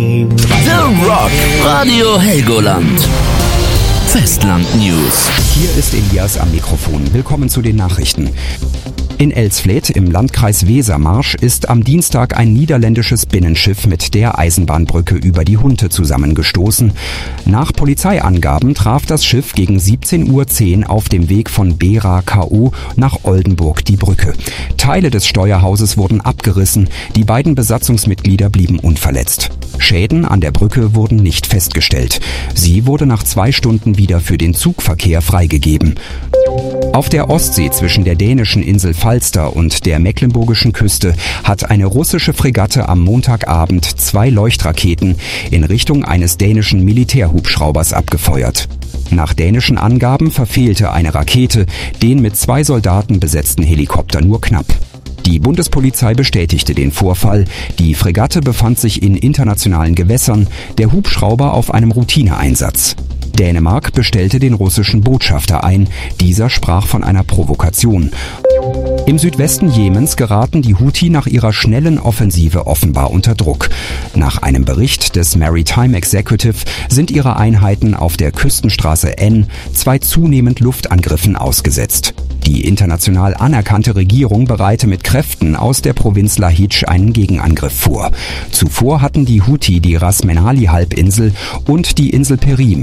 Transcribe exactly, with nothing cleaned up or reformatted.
The Rock, Radio Helgoland. Festland News. Hier ist Elias am Mikrofon. Willkommen zu den Nachrichten. In Elsfleth im Landkreis Wesermarsch ist am Dienstag ein niederländisches Binnenschiff mit der Eisenbahnbrücke über die Hunte zusammengestoßen. Nach Polizeiangaben traf das Schiff gegen siebzehn Uhr zehn auf dem Weg von Bera K O nach Oldenburg die Brücke. Teile des Steuerhauses wurden abgerissen, die beiden Besatzungsmitglieder blieben unverletzt. Schäden an der Brücke wurden nicht festgestellt. Sie wurde nach zwei Stunden wieder für den Zugverkehr freigegeben. Auf der Ostsee zwischen der dänischen Insel Falster und der mecklenburgischen Küste hat eine russische Fregatte am Montagabend zwei Leuchtraketen in Richtung eines dänischen Militärhubschraubers abgefeuert. Nach dänischen Angaben verfehlte eine Rakete den mit zwei Soldaten besetzten Helikopter nur knapp. Die Bundespolizei bestätigte den Vorfall. Die Fregatte befand sich in internationalen Gewässern, der Hubschrauber auf einem Routineeinsatz. Dänemark bestellte den russischen Botschafter ein. Dieser sprach von einer Provokation. Im Südwesten Jemens geraten die Houthi nach ihrer schnellen Offensive offenbar unter Druck. Nach einem Bericht des Maritime Executive sind ihre Einheiten auf der Küstenstraße N zwei zunehmend Luftangriffen ausgesetzt. Die international anerkannte Regierung bereite mit Kräften aus der Provinz Lahij einen Gegenangriff vor. Zuvor hatten die Houthi die Ras Menali-Halbinsel und die Insel Perim